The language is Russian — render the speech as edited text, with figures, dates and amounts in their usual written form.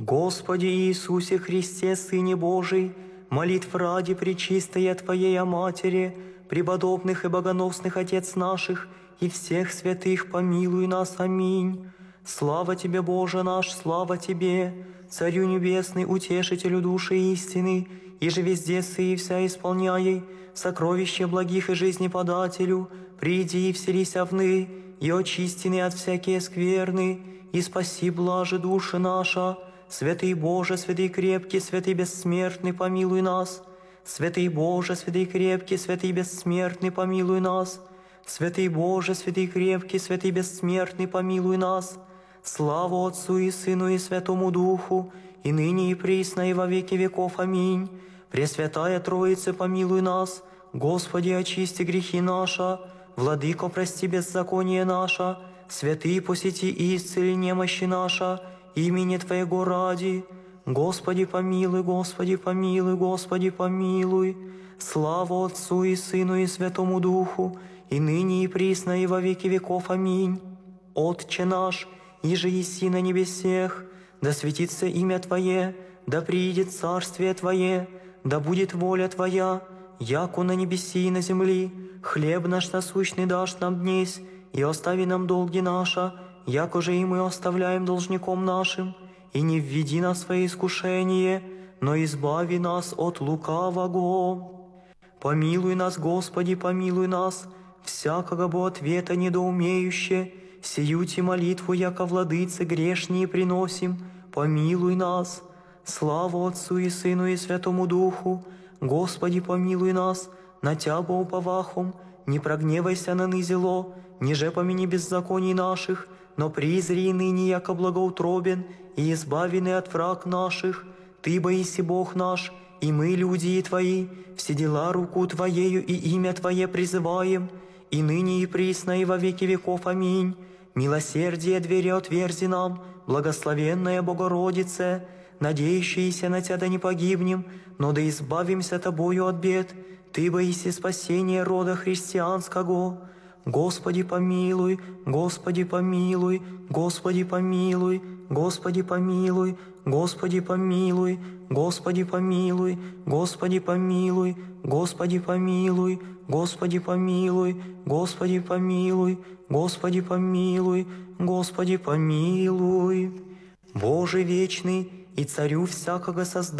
Господи Иисусе Христе, Сыне Божий, молитв ради пречистая Твоей Матери, преподобных и богоносных Отец наших и всех святых, помилуй нас. Аминь. Слава Тебе, Боже наш, слава Тебе, Царю Небесный, Утешителю души истины, и же везде сы и вся исполняй, сокровище благих и жизни подателю, приди и вселися вны, и очистины от всякие скверны, и спаси блаже души наша. Святый Боже, святый крепкий, святый бессмертный, помилуй нас. Святый Боже, святый крепкий, святый бессмертный, помилуй нас. Святый Боже, святый крепкий, святый бессмертный, помилуй нас. Слава Отцу и Сыну и Святому Духу, и ныне и присно и во веки веков. Аминь. Пресвятая Троица, помилуй нас. Господи, очисти грехи наши. Владыко, прости беззаконие наше. Святый, посети и исцели немощи наша, имени Твоего ради. Господи, помилуй, Господи, помилуй, Господи, помилуй. Слава Отцу и Сыну и Святому Духу, и ныне и присно и во веки веков. Аминь. Отче наш, иже еси на небесех, да светится имя Твое, да приидет царствие Твое, да будет воля Твоя, яко на небеси и на земли. Хлеб наш насущный дашь нам днесь, и остави нам долги наши, яко же и мы оставляем должником нашим, и не введи нас в свое искушение, но избави нас от лукавого. Помилуй нас, Господи, помилуй нас, всякого бы ответа недоумеюще, сию-ти молитву, яко владыце грешние приносим, помилуй нас. Слава Отцу и Сыну и Святому Духу, Господи, помилуй нас, на Тябо уповахом, не прогневайся на нызело, ниже помяни беззаконий наших, но призри ныне, яко благоутробен, и избавены от враг наших. Ты, боиси Бог наш, и мы, люди и Твои, все дела руку Твоею и имя Твое призываем, и ныне и присно и во веки веков. Аминь. Милосердие двери отверзи нам, благословенная Богородице, надеющиеся на Тебя да не погибнем, но да избавимся Тобою от бед. Ты, боиси спасения рода христианского. Господи, помилуй, Господи, помилуй, Господи, помилуй, Господи, помилуй, Господи, помилуй, Господи, помилуй, Господи, помилуй, Господи, помилуй, Господи, помилуй, Господи, помилуй, Господи, помилуй, Господи, помилуй. Боже вечный и Царю всякого создания,